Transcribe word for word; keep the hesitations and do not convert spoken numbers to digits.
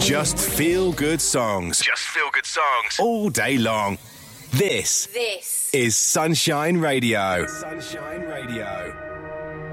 Just feel good songs. Just feel good songs. All day long. This. This is Sunshine Radio. Sunshine Radio.